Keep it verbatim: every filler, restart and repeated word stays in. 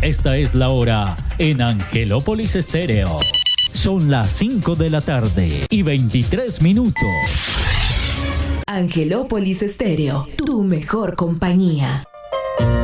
Esta es la hora en Angelópolis Estéreo. Son las cinco de la tarde y veintitrés minutos. Angelópolis Estéreo, tu mejor compañía.